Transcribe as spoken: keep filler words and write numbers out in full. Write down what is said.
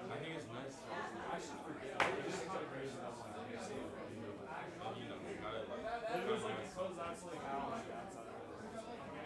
I think it's nice. I should forget. I just think I'm crazy.